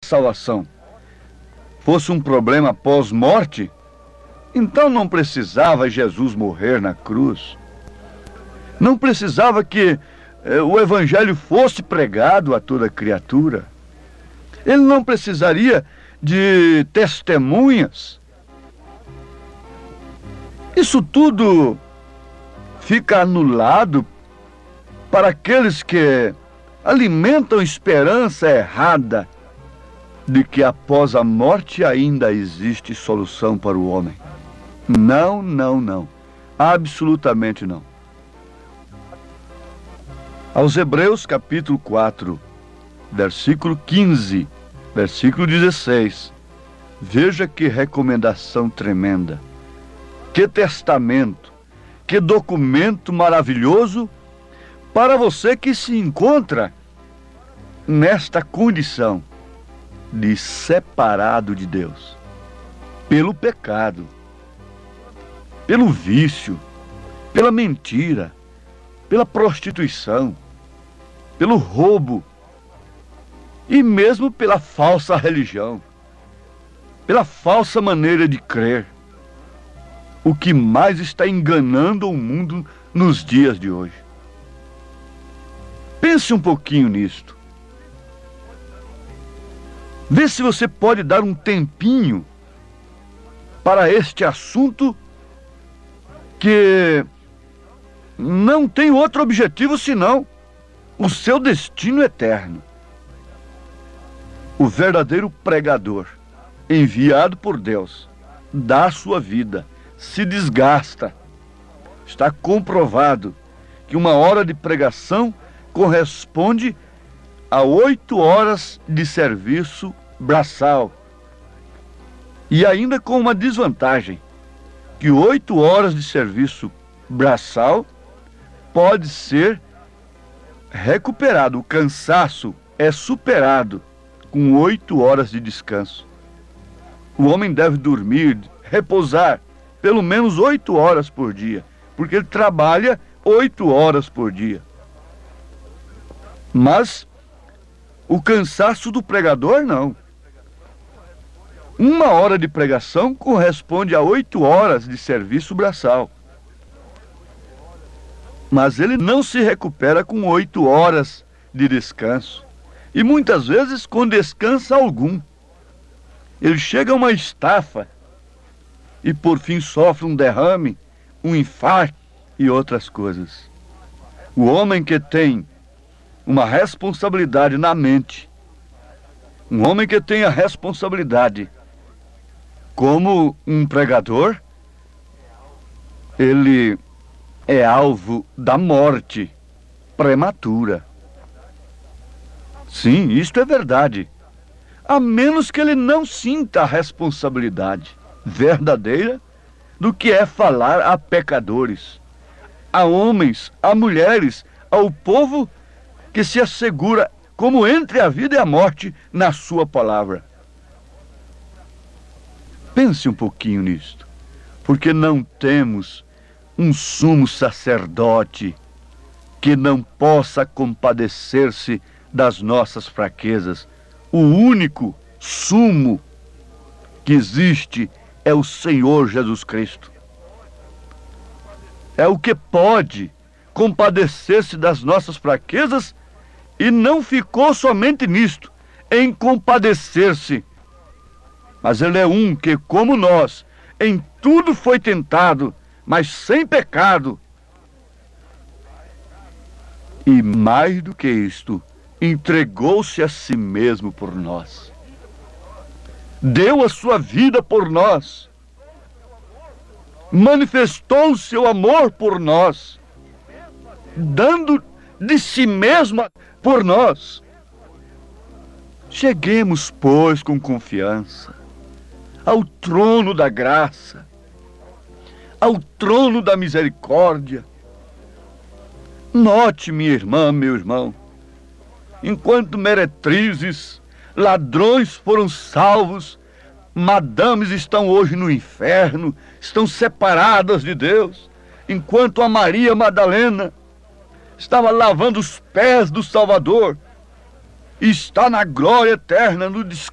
salvação fosse um problema pós-morte, então não precisava Jesus morrer na cruz. Não precisava que o evangelho fosse pregado a toda criatura. Ele não precisaria de testemunhas. Isso tudo fica anulado para aqueles que alimentam esperança errada de que após a morte ainda existe solução para o homem. Não, não, não. Absolutamente não. Aos Hebreus capítulo 4, versículo 15, versículo 16. Veja que recomendação tremenda. Que testamento, que documento maravilhoso para você que se encontra nesta condição de separado de Deus, pelo pecado, pelo vício, pela mentira, pela prostituição, pelo roubo e mesmo pela falsa religião, pela falsa maneira de crer. O que mais está enganando o mundo nos dias de hoje? Pense um pouquinho nisto. Vê se você pode dar um tempinho para este assunto que não tem outro objetivo senão o seu destino eterno. O verdadeiro pregador, enviado por Deus, dá a sua vida, se desgasta. Está comprovado que uma hora de pregação corresponde a 8 horas de serviço braçal. E ainda com uma desvantagem, que 8 horas de serviço braçal pode ser recuperado. O cansaço é superado com 8 horas de descanso. O homem deve dormir, repousar pelo menos 8 horas por dia, porque ele trabalha 8 horas por dia. Mas o cansaço do pregador, não. 1 hora de pregação corresponde a 8 horas de serviço braçal. Mas ele não se recupera com 8 horas de descanso. E muitas vezes com descanso algum. Ele chega a uma estafa e por fim sofre um derrame, um infarto e outras coisas. O homem que tem uma responsabilidade na mente, um homem que tem a responsabilidade como um pregador, ele é alvo da morte prematura. Sim, isto é verdade. A menos que ele não sinta a responsabilidade verdadeira do que é falar a pecadores, a homens, a mulheres, ao povo que se assegura como entre a vida e a morte na sua palavra. Pense um pouquinho nisto, porque não temos um sumo sacerdote que não possa compadecer-se das nossas fraquezas. O único sumo que existe é o Senhor Jesus Cristo. É o que pode compadecer-se das nossas fraquezas. E não ficou somente nisto, em compadecer-se. Mas ele é um que, como nós, em tudo foi tentado, mas sem pecado. E mais do que isto, entregou-se a si mesmo por nós. Deu a sua vida por nós. Manifestou o seu amor por nós, dando de si mesmo por nós. Cheguemos, pois, com confiança ao trono da graça, ao trono da misericórdia. Note, minha irmã, meu irmão, enquanto meretrizes, ladrões foram salvos, madames estão hoje no inferno, estão separadas de Deus, enquanto a Maria Madalena estava lavando os pés do Salvador, e está na glória eterna, no descanso